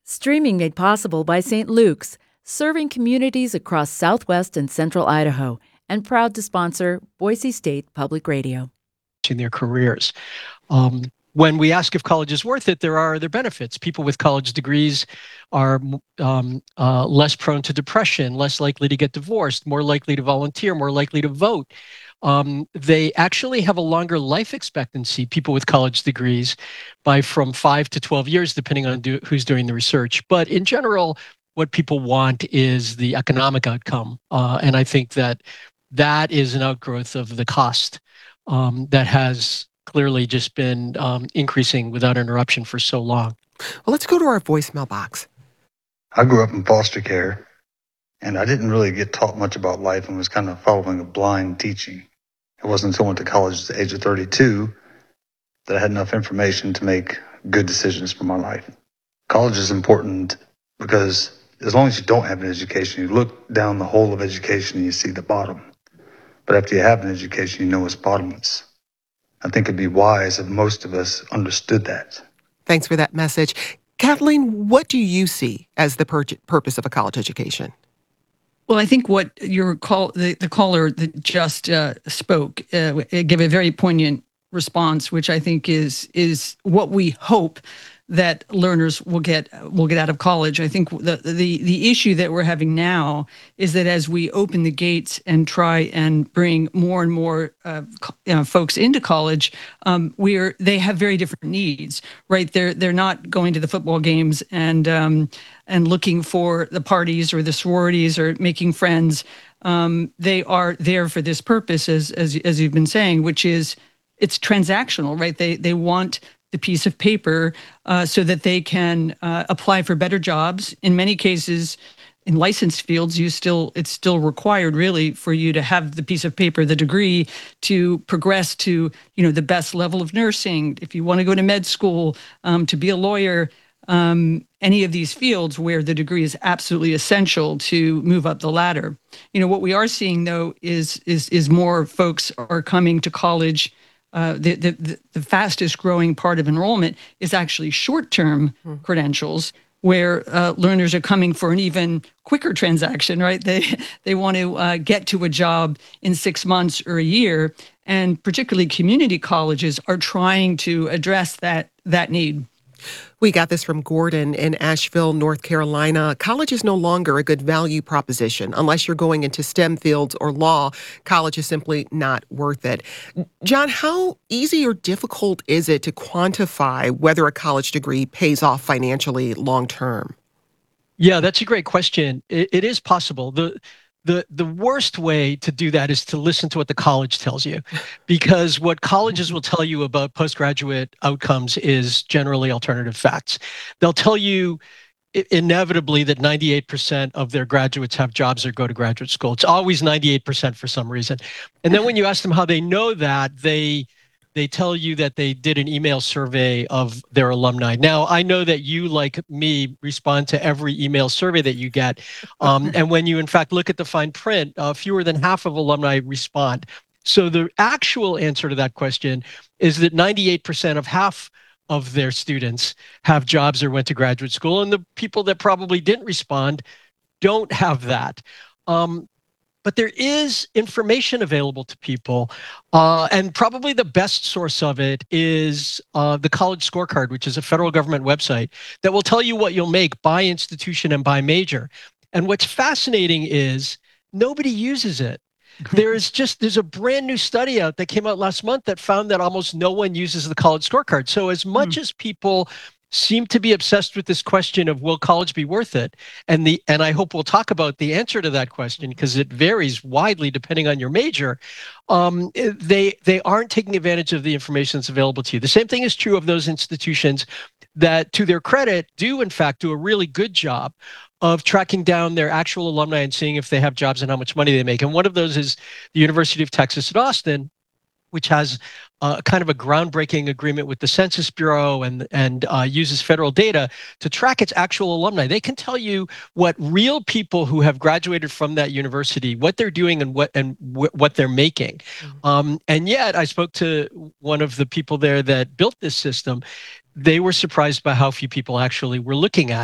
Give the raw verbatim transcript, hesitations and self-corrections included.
Streaming made possible by Saint Luke's, serving communities across southwest and central Idaho, and proud to sponsor Boise State Public Radio. In their careers. Um, when we ask if college is worth it, there are other benefits. People with college degrees are um, uh, less prone to depression, less likely to get divorced, more likely to volunteer, more likely to vote. Um, they actually have a longer life expectancy, people with college degrees, by from five to twelve years, depending on do, who's doing the research. But in general, what people want is the economic outcome. Uh, and I think that that is an outgrowth of the cost um, that has clearly just been um, increasing without interruption for so long. Well, let's go to our voicemail box. I grew up in foster care, and I didn't really get taught much about life and was kind of following a blind teaching. It wasn't until I went to college at the age of thirty-two that I had enough information to make good decisions for my life. College is important because as long as you don't have an education, you look down the hole of education and you see the bottom. But after you have an education, you know it's bottomless. I think it'd be wise if most of us understood that. Thanks for that message. Kathleen, what do you see as the pur- purpose of a college education? Well, I think what your call, the, the caller that just uh, spoke, uh, gave a very poignant response, which I think is is what we hope that learners will get will get out of college. I think the the the issue that we're having now is that as we open the gates and try and bring more and more uh, you know, folks into college, um, we're they have very different needs, right? They're they're not going to the football games and um, and looking for the parties or the sororities or making friends. Um, they are there for this purpose, as as as you've been saying, which is it's transactional, right? They they want the piece of paper uh, so that they can uh, apply for better jobs. In many cases, in licensed fields, you still it's still required really for you to have the piece of paper, the degree, to progress to you know the best level of nursing. If you want to go to med school, um, to be a lawyer, um, any of these fields where the degree is absolutely essential to move up the ladder. You know what we are seeing though is is is more folks are coming to college. Uh, the, the, the fastest growing part of enrollment is actually short-term mm. credentials where uh, learners are coming for an even quicker transaction, right? They they want to uh, get to a job in six months or a year, and particularly community colleges are trying to address that that need. We got this from Gordon in Asheville, North Carolina. College is no longer a good value proposition. Unless you're going into STEM fields or law, college is simply not worth it. John, how easy or difficult is it to quantify whether a college degree pays off financially long term? Yeah, that's a great question. It, it is possible. The The the worst way to do that is to listen to what the college tells you, because what colleges will tell you about postgraduate outcomes is generally alternative facts. They'll tell you inevitably that ninety-eight percent of their graduates have jobs or go to graduate school. It's always ninety-eight percent for some reason. And then when you ask them how they know that, they they tell you that they did an email survey of their alumni. Now, I know that you, like me, respond to every email survey that you get. Um, and when you, in fact, look at the fine print, uh, fewer than half of alumni respond. So the actual answer to that question is that ninety-eight percent of half of their students have jobs or went to graduate school. And the people that probably didn't respond don't have that. Um, But there is information available to people, uh, and probably the best source of it is uh, the College Scorecard, which is a federal government website that will tell you what you'll make by institution and by major. And what's fascinating is nobody uses it. There is just, there's a brand new study out that came out last month that found that almost no one uses the College Scorecard. So as much mm. as people seem to be obsessed with this question of will college be worth it? And the and I hope we'll talk about the answer to that question because it varies widely depending on your major. Um, they they aren't taking advantage of the information that's available to you. The same thing is true of those institutions that, to their credit, do in fact do a really good job of tracking down their actual alumni and seeing if they have jobs and how much money they make. And one of those is the University of Texas at Austin, which has uh, kind of a groundbreaking agreement with the Census Bureau and, and uh, uses federal data to track its actual alumni. They can tell you what real people who have graduated from that university, what they're doing and what and wh what they're making. Mm-hmm. um, and yet, I spoke to one of the people there that built this system. They were surprised by how few people actually were looking at